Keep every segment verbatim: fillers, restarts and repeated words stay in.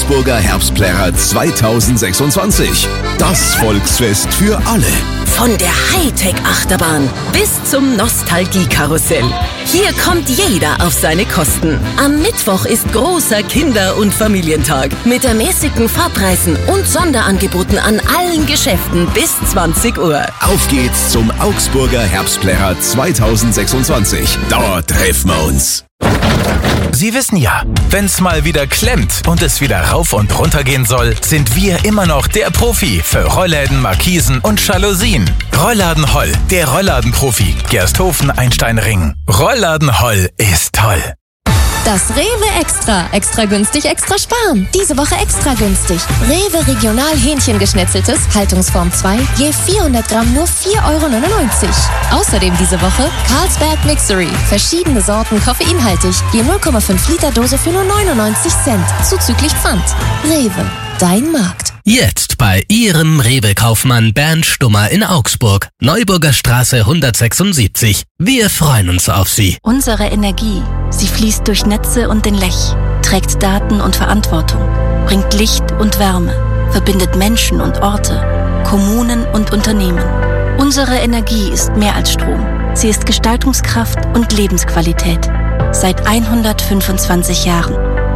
Augsburger Herbstplärrer zweitausendsechsundzwanzig. Das Volksfest für alle. Von der Hightech-Achterbahn bis zum Nostalgie-Karussell. Hier kommt jeder auf seine Kosten. Am Mittwoch ist großer Kinder- und Familientag mit ermäßigten Fahrpreisen und Sonderangeboten an allen Geschäften bis zwanzig Uhr. Auf geht's zum Augsburger Herbstplärrer zweitausendsechsundzwanzig. Dort treffen wir uns. Sie wissen ja, wenn's mal wieder klemmt und es wieder rauf und runter gehen soll, sind wir immer noch der Profi für Rollläden, Markisen und Jalousien. Rollladen Holl, der Rollladenprofi. Gersthofen, Einstein-Ring. Rollladen Holl ist toll. Das Rewe Extra. Extra günstig, extra sparen. Diese Woche extra günstig. Rewe Regional Hähnchengeschnetzeltes, Haltungsform zwei, je vierhundert Gramm nur vier Euro neunundneunzig. Außerdem diese Woche Carlsberg Mixery. Verschiedene Sorten koffeinhaltig, je null Komma fünf Liter Dose für nur neunundneunzig Cent. Zuzüglich Pfand. Rewe, dein Markt. Jetzt bei Ihrem Rewe-Kaufmann Bernd Stummer in Augsburg. Neuburger Straße hundertsechsundsiebzig. Wir freuen uns auf Sie. Unsere Energie, sie fließt durch Netze und den Lech, trägt Daten und Verantwortung, bringt Licht und Wärme, verbindet Menschen und Orte, Kommunen und Unternehmen. Unsere Energie ist mehr als Strom. Sie ist Gestaltungskraft und Lebensqualität. Seit hundertfünfundzwanzig Jahren.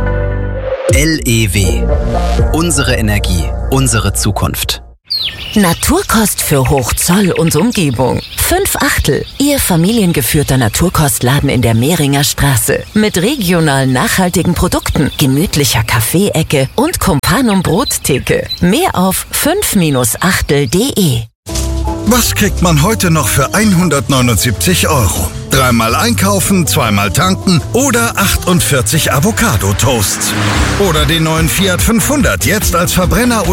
L E W. Unsere Energie, unsere Zukunft. Naturkost für Hochzoll und Umgebung. Fünf Achtel, Ihr familiengeführter Naturkostladen in der Mehringer Straße. Mit regional nachhaltigen Produkten, gemütlicher Kaffeeecke und Companum Brottheke. Mehr auf fünf achtel punkt de. Was kriegt man heute noch für hundertneunundsiebzig Euro? Dreimal einkaufen, zweimal tanken oder achtundvierzig Avocado-Toasts. Oder den neuen Fiat fünfhundert, jetzt als Verbrenner